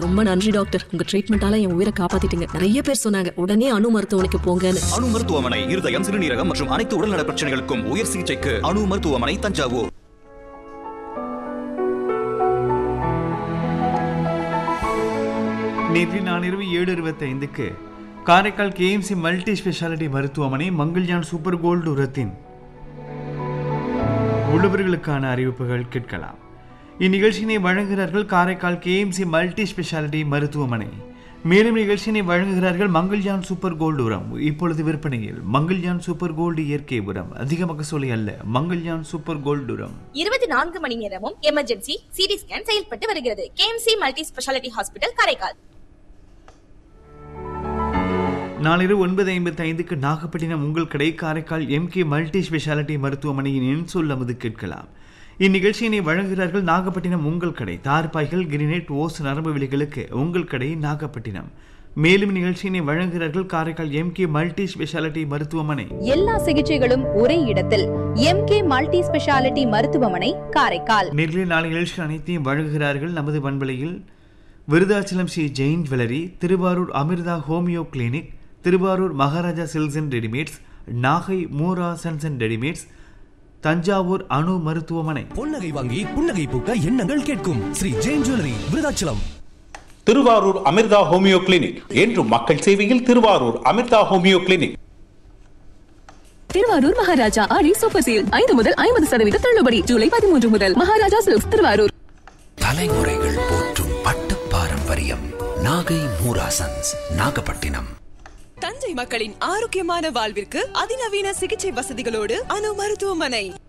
ரொம்ப நன்றி டாக்டர், உங்க ட்ரீட்மெண்டால என் உயிரை காப்பாத்திட்டீங்க. நிறைய பேர் சொன்னாங்க உடனே அணு மருத்துவமனைக்கு போங்கன்னு. அணு மருத்துவமனை இருதயம், சிறுநீரகம் மற்றும் அனைத்து உடல்நல பிரச்சனைகளுக்கும் உயர் சிகிச்சைக்கு அணு மருத்துவமனை, தஞ்சாவூர். நேற்று நாளிரவு 7:25க்கு காரைக்கால் KMC மல்டி ஸ்பெஷாலிட்டி மருத்துவமனை மங்கள்யான் சூப்பர் கோல்டு உரத்தின் உள்ளவர்களுக்கான அறிவிப்புகள் கேட்கலாம். இந்நிகழ்ச்சியினை வழங்குகிறார்கள் காரைக்கால் KMC மல்டி ஸ்பெஷாலிட்டி மருத்துவமனை. மேலும் நிகழ்ச்சியினை வழங்குகிறார்கள் மங்கள்யான் சூப்பர் கோல்டு உரம். இப்பொழுது விற்பனையில் மங்கள்யான் சூப்பர் கோல்டு இயற்கை உரம். அதிக மகசூலை அல்ல, மங்கள்யான் சூப்பர் கோல்டு உரம். 24 மணி நேரமும் எமர்ஜென்சி சிடி ஸ்கேன் செயல்பட்டு வருகிறது. KMC multi speciality hospital, Karaikal. நாளிரவு 9:55க்கு Nagapattinam உங்கள் கடை காரைக்கால் MK மல்டி ஸ்பெஷாலிட்டி மருத்துவமனையின் எண் சொல்லமது கேட்கலாம். இந்நிகழ்ச்சியினை வழங்குகிறார்கள் நாகப்பட்டினம் உங்கள் கடை. தார்பாய்கள், கிரினேட், ஓஸ், நரம்பு விலைகளுக்கு உங்கள் கடை நாகப்பட்டினம். மேலும் நிகழ்ச்சியினை வழங்குகிறார்கள் காரைக்கால் MK மல்டி ஸ்பெஷாலிட்டி மருத்துவமனை. எல்லா சிகிச்சைகளும் ஒரே இடத்தில் MK மல்டி ஸ்பெஷாலிட்டி மருத்துவமனை, காரைக்கால். நேரில் நாளை நிகழ்ச்சிகள் அனைத்தையும் வழங்குகிறார்கள் நமது பண்பலையில் Virudhachalam Sri Jain jewellery, Thiruvarur Amrita homeo clinic, Thiruvarur Maharaja silks and readymades, Nagai Moora sons and readymades, Thanjavur அணு மருத்துவமனை. பொன்னகை வாங்கி புன்னகை பூக்க எண்ணங்கள் கேட்கும் Sri Jain jewellery, Virudhachalam. Thiruvarur Amrita homeo clinic, என்றும் மக்கள் சேவையில் திருவாரூர் அமிர்தா ஹோமியோ கிளினிக். திருவாரூர் மகாராஜா ஆடி சூப்பர் சேல் 5 முதல் 50% தள்ளுபடி. ஜூலை 13 முதல் மகாராஜா சில்க்ஸ், திருவாரூர். தலைமுறைகள் போற்றும் பட்டு பாரம்பரியம் நாகை மூரா சன்ஸ், நாகப்பட்டினம். தஞ்சை மக்களின் ஆரோக்கியமான வாழ்விற்கு அதிநவீன சிகிச்சை வசதிகளோடு அணு மருத்துவமனை.